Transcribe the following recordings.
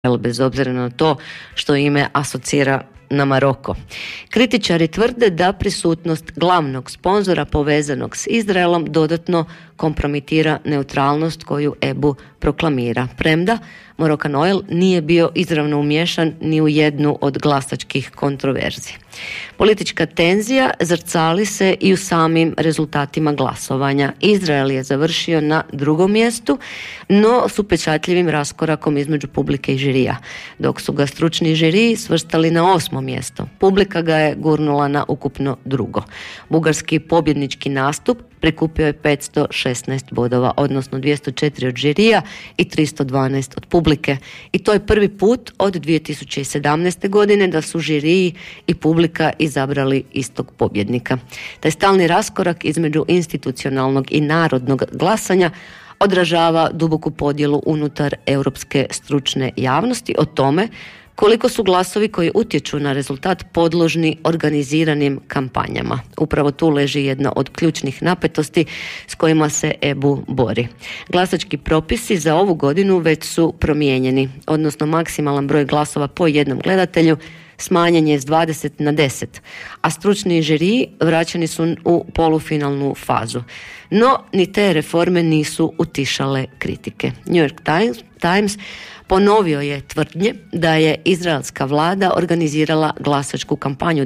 bez obzira na to što ime asocira na Maroko. Kritičari tvrde da prisutnost glavnog sponzora povezanog s Izraelom dodatno kompromitira neutralnost koju EBU proklamira, premda Moroccan Oil nije bio izravno umiješan ni u jednu od glasačkih kontroverzi. Politička tenzija zrcali se i u samim rezultatima glasovanja. Izrael je završio na 2. mjestu, no s upečatljivim raskorakom između publike i žirija, dok su ga stručni žiriji svrstali na 8. mjesto. Publika ga je gurnula na ukupno 2. Bugarski pobjednički nastup prikupio je 516 bodova, odnosno 204 od žirija i 312 od publike. I to je prvi put od 2017. godine da su žiriji i publika izabrali istog pobjednika. Taj stalni raskorak između institucionalnog i narodnog glasanja odražava duboku podjelu unutar europske stručne javnosti o tome koliko su glasovi koji utječu na rezultat podložni organiziranim kampanjama. Upravo tu leži jedna od ključnih napetosti s kojima se EBU bori. Glasački propisi za ovu godinu već su promijenjeni, odnosno maksimalan broj glasova po jednom gledatelju smanjen je s 20 na 10, a stručni žiriji vraćeni su u polufinalnu fazu. No, ni te reforme nisu utišale kritike. New York Times ponovio je tvrdnje da je izraelska vlada organizirala glasačku kampanju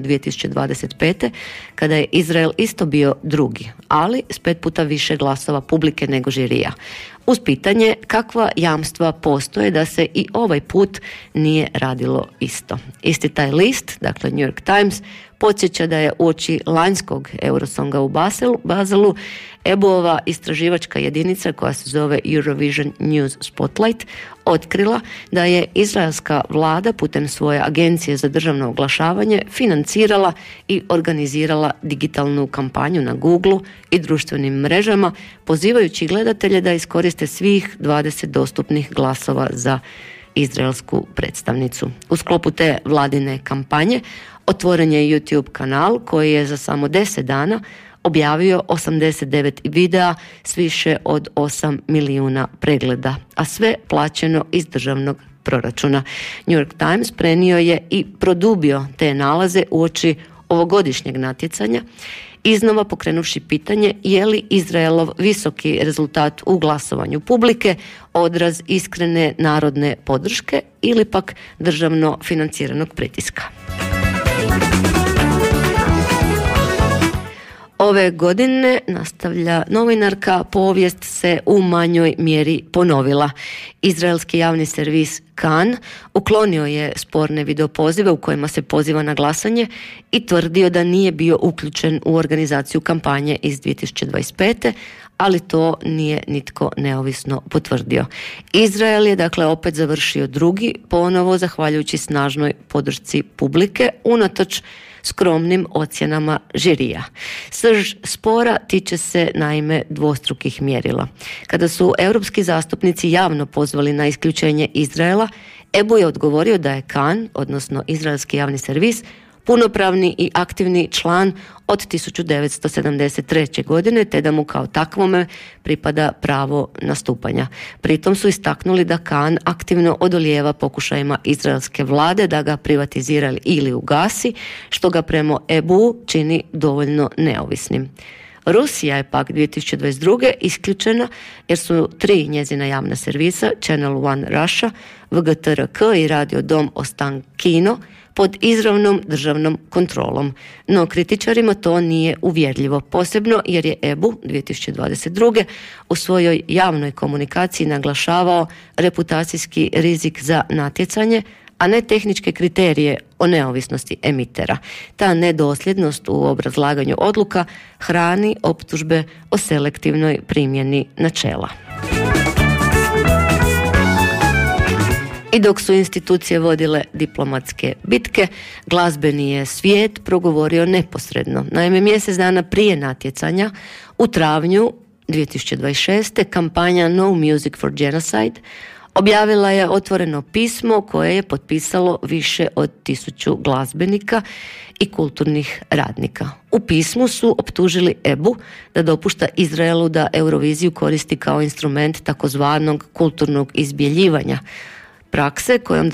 2025. kada je Izrael isto bio 2., ali s 5 puta više glasova publike nego žirija. Uz pitanje kakva jamstva postoje da se i ovaj put nije radilo isto. Isti taj list, dakle New York Times, podsjeća da je uoči lanjskog Eurosonga u Baselu EBU-ova istraživačka jedinica koja se zove Eurovision News Spotlight otkrila da je izraelska vlada putem svoje agencije za državno oglašavanje financirala i organizirala digitalnu kampanju na Google i društvenim mrežama, pozivajući gledatelje da iskoriste svih 20 dostupnih glasova za izraelsku predstavnicu. U sklopu te vladine kampanje otvoren je YouTube kanal koji je za samo 10 dana objavio 89 videa s više od 8 milijuna pregleda, a sve plaćeno iz državnog proračuna. New York Times prenio je i produbio te nalaze uoči ovogodišnjeg natjecanja, iznova pokrenuvši pitanje je li Izraelov visoki rezultat u glasovanju publike odraz iskrene narodne podrške ili pak državno financiranog pritiska. Ove godine, nastavlja novinarka, povijest se u manjoj mjeri ponovila. Izraelski javni servis Kan uklonio je sporne videopozive u kojima se poziva na glasanje i tvrdio da nije bio uključen u organizaciju kampanje iz 2025. ali to nije nitko neovisno potvrdio. Izrael je dakle opet završio 2. ponovo zahvaljujući snažnoj podršci publike unatoč skromnim ocjenama žirija. Srž spora tiče se naime dvostrukih mjerila. Kada su europski zastupnici javno pozvali na isključenje Izraela, EBU je odgovorio da je Kan, odnosno izraelski javni servis, punopravni i aktivni član od 1973. godine, te da mu kao takvome pripada pravo nastupanja. Pritom su istaknuli da Kan aktivno odolijeva pokušajima izraelske vlade da ga privatizira ili ugasi, što ga prema EBU čini dovoljno neovisnim. Rusija je pak 2022. isključena jer su 3 njezina javna servisa, Channel One Russia, VGTRK i Radio Dom Ostankino, pod izravnom državnom kontrolom. No kritičarima to nije uvjerljivo, posebno jer je EBU 2022. u svojoj javnoj komunikaciji naglašavao reputacijski rizik za natjecanje, a ne tehničke kriterije o neovisnosti emitera. Ta nedosljednost u obrazlaganju odluka hrani optužbe o selektivnoj primjeni načela. I dok su institucije vodile diplomatske bitke, glazbeni je svijet progovorio neposredno. Naime, mjesec dana prije natjecanja, u travnju 2026. kampanja No Music for Genocide objavila je otvoreno pismo koje je potpisalo više od 1000 glazbenika i kulturnih radnika. U pismu su optužili EBU da dopušta Izraelu da Euroviziju koristi kao instrument takozvanog kulturnog izbjeljivanja. prakse kojom